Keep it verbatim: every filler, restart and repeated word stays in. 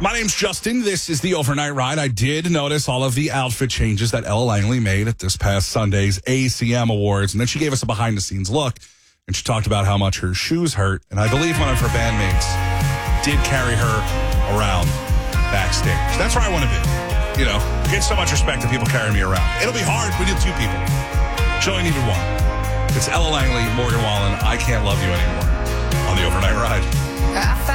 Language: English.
My name's Justin. This is the Overnight Ride. I did notice all of the outfit changes that Ella Langley made at this past Sunday's A C M Awards. And then she gave us a behind-the-scenes look. And she talked about how much her shoes hurt. And I believe one of her bandmates did carry her around backstage. That's where I want to be. You know, get so much respect that people carry me around. It'll be hard. We need two people. She only needed one. It's Ella Langley, Morgan Wallen. I Can't Love You Anymore on the Overnight Ride.